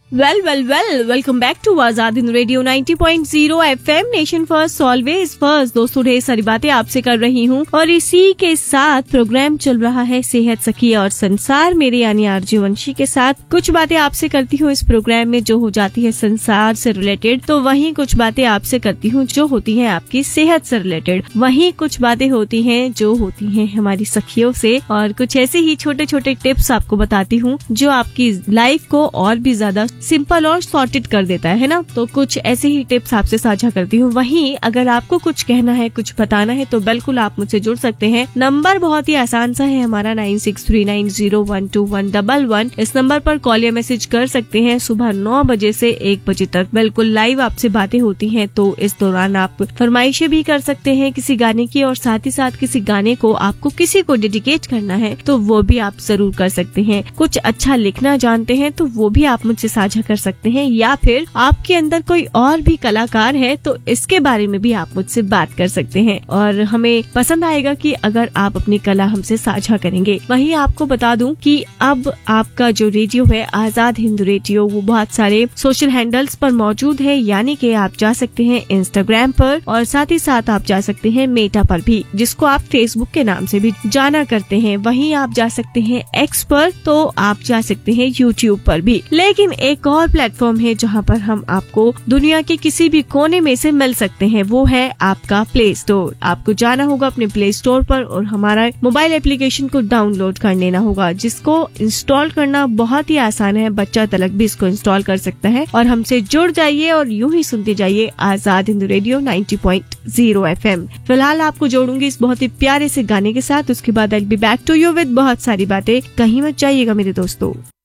Welcome back to Azad Hind radio 90.0 FM nation first always first. दोस्तों, ढेर सारी बातें आपसे कर रही हूँ और इसी के साथ प्रोग्राम चल रहा है सेहत सखी और संसार मेरे यानी आरजे वंशी के साथ। कुछ बातें आपसे करती हूँ इस प्रोग्राम में जो हो जाती है संसार से रिलेटेड, तो वहीं कुछ बातें आपसे करती हूँ जो होती है आपकी सेहत से रिलेटेड। वहीं कुछ बातें होती है जो होती है हमारी सखियों से, और कुछ ऐसे ही छोटे छोटे टिप्स आपको बताती हूँ जो आपकी लाइफ को और भी ज्यादा सिंपल और सॉर्टेड कर देता है ना। तो कुछ ऐसे ही टिप्स आपसे साझा करती हूँ। वहीं अगर आपको कुछ कहना है, कुछ बताना है, तो बिल्कुल आप मुझसे जुड़ सकते हैं। नंबर बहुत ही आसान सा है हमारा 9639012111। इस नंबर पर कॉल या मैसेज कर सकते हैं। सुबह 9 बजे से 1 बजे तक बिल्कुल लाइव आपसे बातें होती हैं। तो इस दौरान आप फरमाइशें भी कर सकते हैं किसी गाने की, और साथ ही साथ किसी गाने को आपको किसी को डेडिकेट करना है तो वो भी आप जरूर कर सकते हैं। कुछ अच्छा लिखना जानते हैं तो वो भी आप मुझसे साझा कर सकते हैं, या फिर आपके अंदर कोई और भी कलाकार है तो इसके बारे में भी आप मुझसे बात कर सकते हैं, और हमें पसंद आएगा कि अगर आप अपनी कला हमसे साझा करेंगे। वहीं आपको बता दूं कि अब आपका जो रेडियो है आजाद हिंद रेडियो, वो बहुत सारे सोशल हैंडल्स पर मौजूद है, यानी कि आप जा सकते हैं इंस्टाग्राम पर, और साथ ही साथ आप जा सकते हैं मेटा पर भी, जिसको आप फेसबुक के नाम से भी जाना करते हैं। वहीं आप जा सकते हैं एक्स पर, तो आप जा सकते हैं यूट्यूब पर भी। लेकिन एक और प्लेटफॉर्म है जहां पर हम आपको दुनिया के किसी भी कोने में से मिल सकते हैं, वो है आपका प्ले स्टोर। आपको जाना होगा अपने प्ले स्टोर पर और हमारा मोबाइल एप्लीकेशन को डाउनलोड कर लेना होगा, जिसको इंस्टॉल करना बहुत ही आसान है। बच्चा तलक भी इसको इंस्टॉल कर सकता है, और हमसे जुड़ जाइए और यूं ही सुनते जाइए आजाद हिंद रेडियो 90.0 FM। फिलहाल आपको जोड़ूंगी इस बहुत ही प्यारे से गाने के साथ। उसके बाद I will be back to you with बहुत सारी बातें। कहीं मत जाइएगा मेरे दोस्तों।